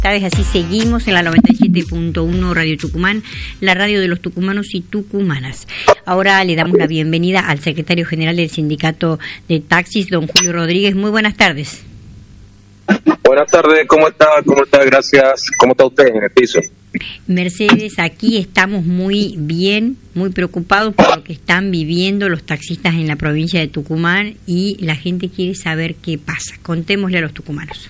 Sabes, así seguimos en la 97.1 Radio Tucumán, la radio de los tucumanos y tucumanas. Ahora le damos la bienvenida al secretario general del Sindicato de Taxis, don Julio Rodríguez. Muy buenas tardes. Buenas tardes, ¿cómo está? ¿Cómo está? Gracias. ¿Cómo está usted en el piso? Mercedes, aquí estamos muy bien, muy preocupados por lo que están viviendo los taxistas en la provincia de Tucumán y la gente quiere saber qué pasa. Contémosle a los tucumanos.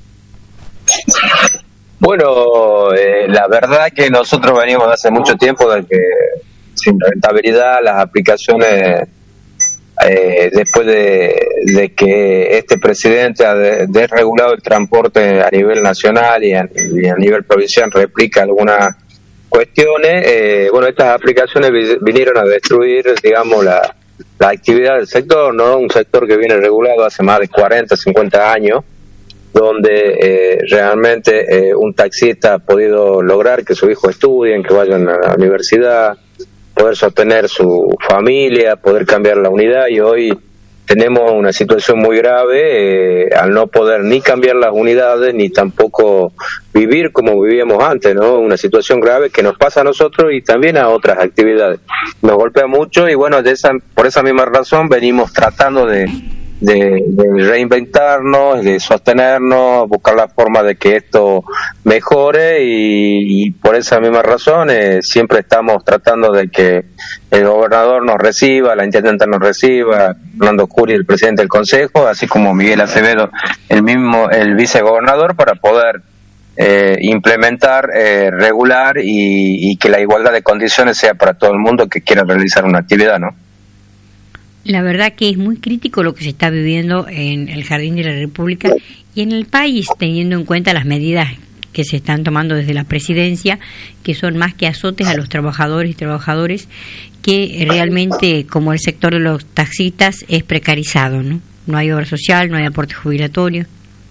Bueno, la verdad que nosotros venimos hace mucho tiempo de que sin rentabilidad las aplicaciones, después de que este presidente ha desregulado el transporte a nivel nacional y a nivel provincial, replica algunas cuestiones, bueno, estas aplicaciones vinieron a destruir, digamos, la actividad del sector, ¿no? Un sector que viene regulado hace más de 40, 50 años, donde realmente un taxista ha podido lograr que su hijo estudie, que vayan a la universidad, poder sostener su familia, poder cambiar la unidad, y hoy tenemos una situación muy grave al no poder ni cambiar las unidades ni tampoco vivir como vivíamos antes, ¿no? Una situación grave que nos pasa a nosotros y también a otras actividades. Nos golpea mucho y bueno, por esa misma razón venimos tratando de reinventarnos, de sostenernos, buscar la forma de que esto mejore y por esa misma razón siempre estamos tratando de que el gobernador nos reciba, la intendenta nos reciba, Fernando Curi, el presidente del consejo, así como Miguel Acevedo, el vicegobernador, para poder implementar, regular y que la igualdad de condiciones sea para todo el mundo que quiera realizar una actividad, ¿no? La verdad que es muy crítico lo que se está viviendo en el Jardín de la República y en el país, teniendo en cuenta las medidas que se están tomando desde la presidencia, que son más que azotes a los trabajadores y trabajadoras, que realmente, como el sector de los taxistas, es precarizado, ¿no? No hay obra social, no hay aporte jubilatorio.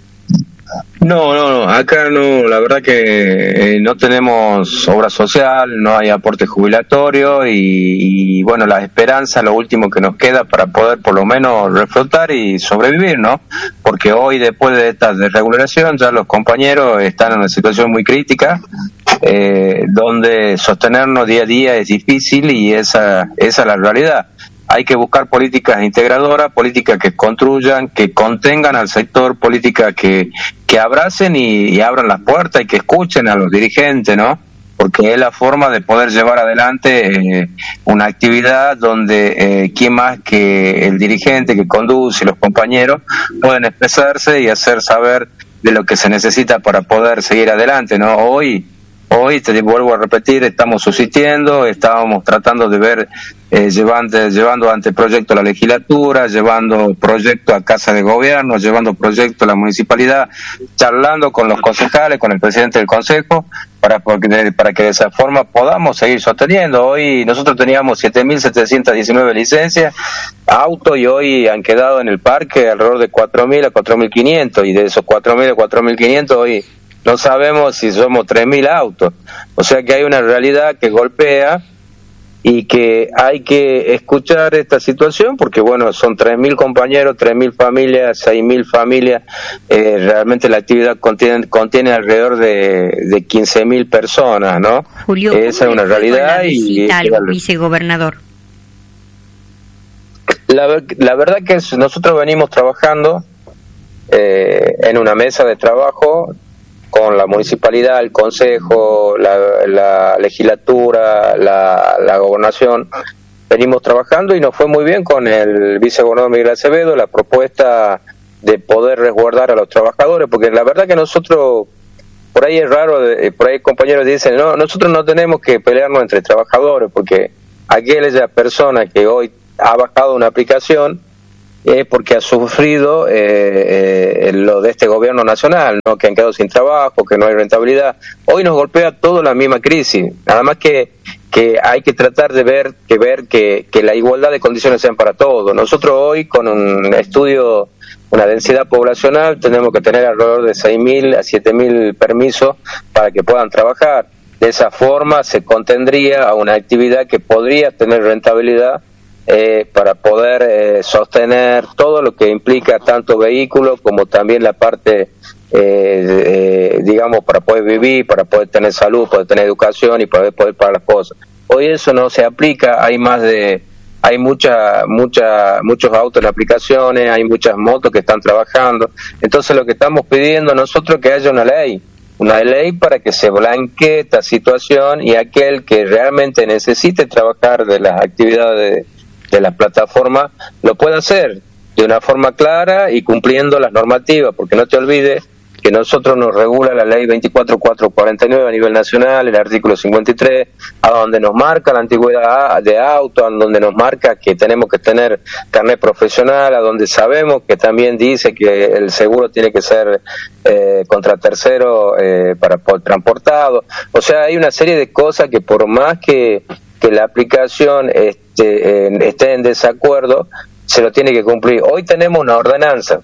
No, acá no, la verdad que no tenemos obra social, no hay aporte jubilatorio y bueno, la esperanza, lo último que nos queda para poder por lo menos reflotar y sobrevivir, ¿no? Porque hoy, después de esta desregulación, ya los compañeros están en una situación muy crítica, donde sostenernos día a día es difícil y esa es la realidad. Hay que buscar políticas integradoras, políticas que construyan, que contengan al sector, políticas que abracen y abran las puertas y que escuchen a los dirigentes, ¿no? Porque es la forma de poder llevar adelante una actividad donde quién más que el dirigente que conduce, los compañeros, pueden expresarse y hacer saber de lo que se necesita para poder seguir adelante, ¿no? Hoy, te vuelvo a repetir, estamos subsistiendo, estábamos tratando de ver, llevando ante proyecto a la legislatura, llevando proyecto a Casa de Gobierno, llevando proyecto a la municipalidad, charlando con los concejales, con el presidente del consejo, para que de esa forma podamos seguir sosteniendo. Hoy nosotros teníamos 7.719 licencias, autos, y hoy han quedado en el parque alrededor de 4.000 a 4.500, y de esos 4.000 a 4.500 hoy no sabemos si somos 3.000 autos. O sea que hay una realidad que golpea y que hay que escuchar esta situación porque, bueno, son 3.000 compañeros, 3.000 familias, 6.000 familias. Realmente la actividad contiene alrededor de 15.000 personas, ¿no? Julio, esa es una realidad. Y al vicegobernador. La verdad que nosotros venimos trabajando en una mesa de trabajo con la municipalidad, el consejo, la legislatura, la gobernación. Venimos trabajando y nos fue muy bien con el vicegobernador Miguel Acevedo la propuesta de poder resguardar a los trabajadores, porque la verdad que nosotros, por ahí es raro, por ahí compañeros dicen, no, nosotros no tenemos que pelearnos entre trabajadores, porque aquella persona que hoy ha bajado una aplicación porque ha sufrido lo de este gobierno nacional, ¿no? Que han quedado sin trabajo, que no hay rentabilidad. Hoy nos golpea todo la misma crisis, nada más que hay que tratar de ver que la igualdad de condiciones sean para todos. Nosotros hoy, con un estudio, una densidad poblacional, tenemos que tener alrededor de 6.000 a 7.000 permisos para que puedan trabajar. De esa forma se contendría a una actividad que podría tener rentabilidad para poder sostener todo lo que implica tanto vehículos como también la parte digamos, para poder vivir, para poder tener salud, poder tener educación y poder pagar las cosas. Hoy eso no se aplica, hay muchos autos en aplicaciones, hay muchas motos que están trabajando. Entonces lo que estamos pidiendo nosotros es que haya una ley para que se blanquee esta situación y aquel que realmente necesite trabajar de las actividades de la plataforma lo pueda hacer de una forma clara y cumpliendo las normativas, porque no te olvides que nosotros nos regula la ley 24449 a nivel nacional, el artículo 53, a donde nos marca la antigüedad de auto, a donde nos marca que tenemos que tener carnet profesional, a donde sabemos que también dice que el seguro tiene que ser contra tercero para poder transportado. O sea, hay una serie de cosas que por más que la aplicación esté en desacuerdo, se lo tiene que cumplir. Hoy tenemos una ordenanza,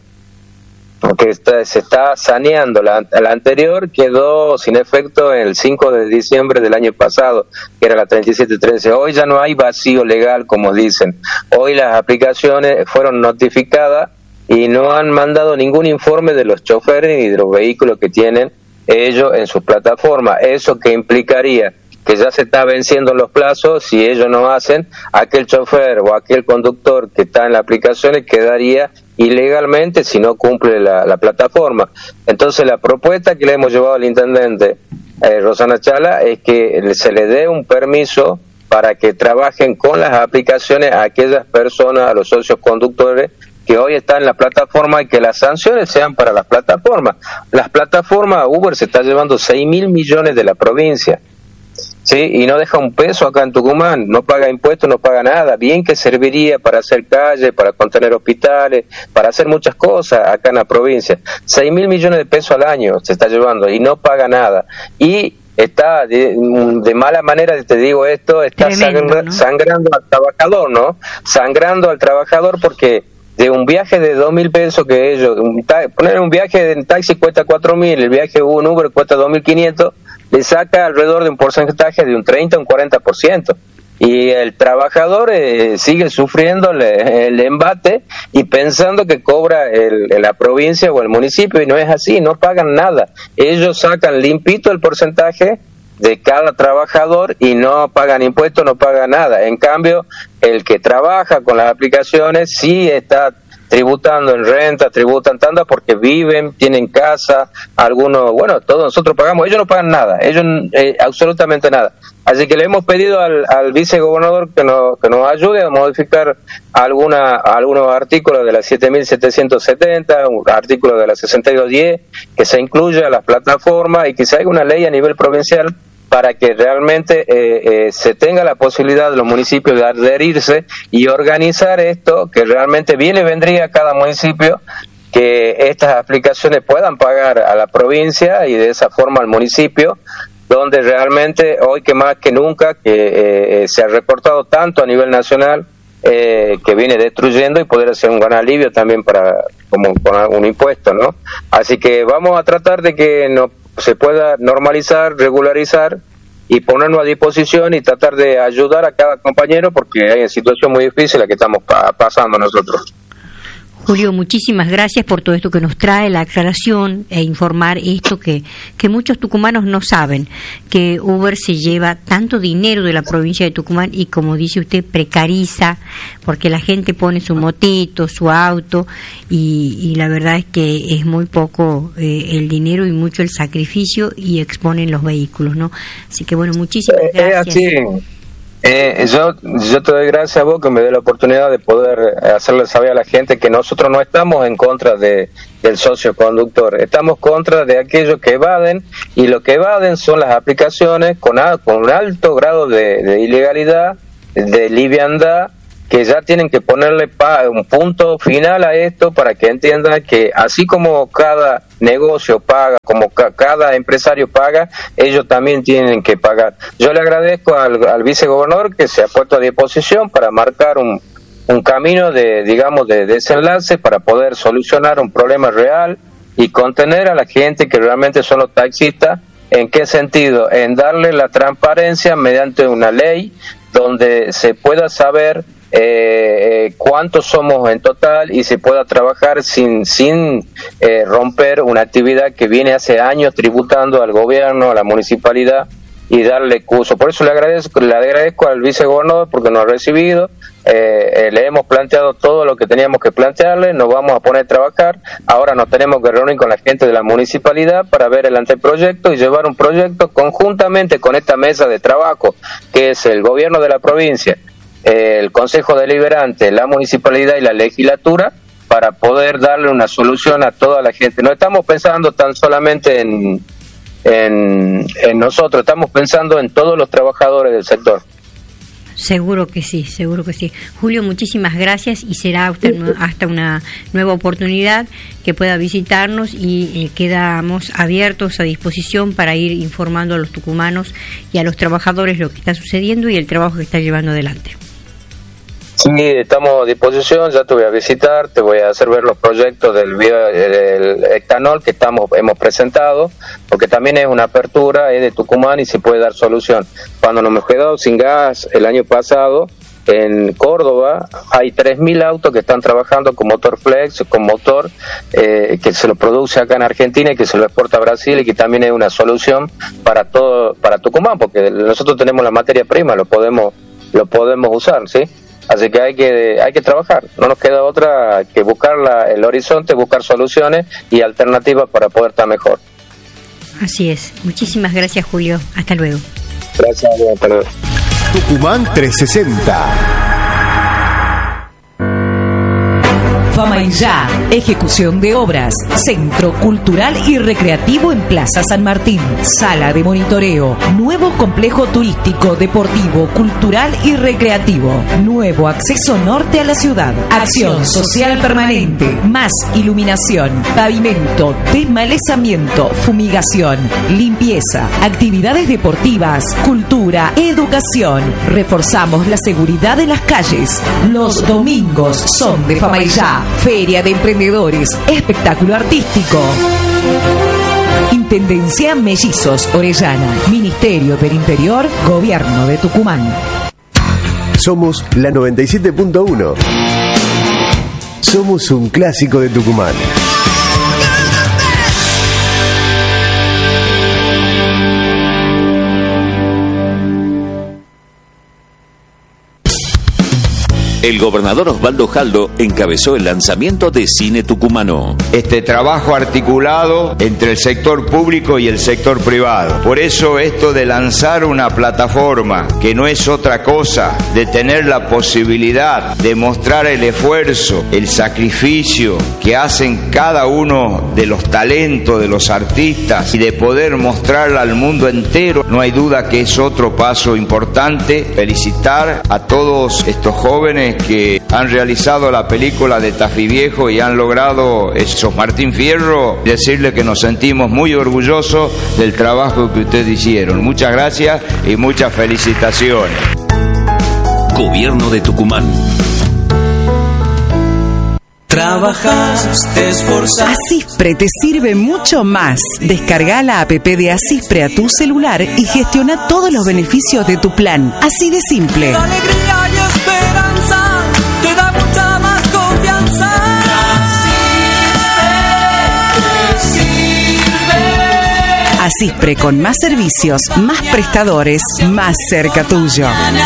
porque se está saneando. La anterior quedó sin efecto el 5 de diciembre del año pasado, que era la 3713. Hoy ya no hay vacío legal, como dicen. Hoy las aplicaciones fueron notificadas y no han mandado ningún informe de los choferes ni de los vehículos que tienen ellos en sus plataformas. Eso que implicaría que ya se está venciendo los plazos. Si ellos no hacen, aquel chofer o aquel conductor que está en la aplicación quedaría ilegalmente si no cumple la plataforma. Entonces la propuesta que le hemos llevado al intendente Rosana Chala es que se le dé un permiso para que trabajen con las aplicaciones a aquellas personas, a los socios conductores que hoy están en la plataforma, y que las sanciones sean para las plataformas. Las plataformas, Uber se está llevando 6.000 millones de la provincia, ¿sí? Y no deja un peso acá en Tucumán, no paga impuestos, no paga nada. Bien que serviría para hacer calles, para contener hospitales, para hacer muchas cosas acá en la provincia. 6.000 millones de pesos al año se está llevando y no paga nada. Y está de mala manera, te digo esto, está tremendo, ¿no? Sangrando al trabajador, ¿no? Sangrando al trabajador, porque de un viaje de 2.000 pesos que ellos, poner un viaje en taxi cuesta 4.000, el viaje en Uber cuesta 2.500, le saca alrededor de un porcentaje de un 30 o un 40%. Y el trabajador sigue sufriendo el embate y pensando que cobra la provincia o el municipio, y no es así, no pagan nada. Ellos sacan limpito el porcentaje de cada trabajador y no pagan impuestos, no pagan nada. En cambio, el que trabaja con las aplicaciones sí está tributando en renta, tributan tanda porque viven, tienen casa, algunos, bueno, todos nosotros pagamos, ellos no pagan nada, ellos absolutamente nada. Así que le hemos pedido al vicegobernador que nos ayude a modificar algunos artículos de la 7.770, un artículo de la 6210, que se incluya a las plataformas y que se haga una ley a nivel provincial para que realmente se tenga la posibilidad de los municipios de adherirse y organizar esto, que realmente vendría a cada municipio, que estas aplicaciones puedan pagar a la provincia y de esa forma al municipio, donde realmente hoy que más que nunca que se ha reportado tanto a nivel nacional que viene destruyendo, y poder hacer un gran alivio también como con un impuesto, ¿no? Así que vamos a tratar de que se pueda normalizar, regularizar y ponernos a disposición y tratar de ayudar a cada compañero, porque hay una situación muy difícil la que estamos pasando nosotros. Julio, muchísimas gracias por todo esto que nos trae, la aclaración e informar esto que muchos tucumanos no saben, que Uber se lleva tanto dinero de la provincia de Tucumán y, como dice usted, precariza, porque la gente pone su motito, su auto, y la verdad es que es muy poco el dinero y mucho el sacrificio, y exponen los vehículos, ¿no? Así que bueno, muchísimas gracias. Yo te doy gracias a vos que me dé la oportunidad de poder hacerle saber a la gente que nosotros no estamos en contra del socio conductor, estamos contra de aquellos que evaden, y lo que evaden son las aplicaciones con un alto grado de ilegalidad, de liviandad, que ya tienen que ponerle un punto final a esto, para que entiendan que así como cada negocio paga, como cada empresario paga, ellos también tienen que pagar. Yo le agradezco al vicegobernador que se ha puesto a disposición para marcar un camino de desenlace para poder solucionar un problema real y contener a la gente que realmente son los taxistas. ¿En qué sentido? En darle la transparencia mediante una ley donde se pueda saber cuántos somos en total y se pueda trabajar sin romper una actividad que viene hace años tributando al gobierno, a la municipalidad, y darle curso. Por eso le agradezco al vicegobernador porque nos ha recibido, le hemos planteado todo lo que teníamos que plantearle, nos vamos a poner a trabajar. Ahora nos tenemos que reunir con la gente de la municipalidad para ver el anteproyecto y llevar un proyecto conjuntamente con esta mesa de trabajo, que es el gobierno de la provincia, el Consejo Deliberante, la municipalidad y la legislatura, para poder darle una solución a toda la gente. No estamos pensando tan solamente en nosotros, estamos pensando en todos los trabajadores del sector. Seguro que sí, seguro que sí. Julio, muchísimas gracias y será hasta una nueva oportunidad que pueda visitarnos y quedamos abiertos a disposición para ir informando a los tucumanos y a los trabajadores lo que está sucediendo y el trabajo que está llevando adelante. Sí, estamos a disposición, ya te voy a visitar, te voy a hacer ver los proyectos del etanol que hemos presentado, porque también es una apertura de Tucumán y se puede dar solución. Cuando nos hemos quedado sin gas el año pasado, en Córdoba hay 3.000 autos que están trabajando con motor flex, con motor que se lo produce acá en Argentina y que se lo exporta a Brasil, y que también es una solución para Tucumán, porque nosotros tenemos la materia prima, lo podemos usar, ¿sí? Así que hay que trabajar, no nos queda otra que buscar el horizonte, buscar soluciones y alternativas para poder estar mejor. Así es. Muchísimas gracias, Julio. Hasta luego. Gracias, hasta luego. Tucumán 360. Famaillá, ejecución de obras, Centro Cultural y Recreativo en Plaza San Martín, sala de monitoreo, nuevo complejo turístico, deportivo, cultural y recreativo, nuevo acceso norte a la ciudad, acción social permanente, más iluminación, pavimento, desmalezamiento, fumigación, limpieza, actividades deportivas, cultura, educación. Reforzamos la seguridad de las calles. Los domingos son de Famaillá. Feria de Emprendedores, espectáculo artístico. Intendencia Mellizos, Orellana, Ministerio del Interior, Gobierno de Tucumán. Somos la 97.1. Somos un clásico de Tucumán. El gobernador Osvaldo Jaldo encabezó el lanzamiento de Cine Tucumano. Este trabajo articulado entre el sector público y el sector privado. Por eso esto de lanzar una plataforma que no es otra cosa de tener la posibilidad de mostrar el esfuerzo, el sacrificio que hacen cada uno de los talentos de los artistas y de poder mostrarla al mundo entero, no hay duda que es otro paso importante. Felicitar a todos estos jóvenes que han realizado la película de Tafí Viejo y han logrado esos Martín Fierro, decirle que nos sentimos muy orgullosos del trabajo que ustedes hicieron. Muchas gracias y muchas felicitaciones. Gobierno de Tucumán. Trabajas, te esforzas. Asispre te sirve mucho más. Descarga la app de Asispre a tu celular y gestiona todos los beneficios de tu plan. Así de simple. Alegría y esperanza, te da mucha más confianza. Asispre con más servicios, más prestadores, más cerca tuyo.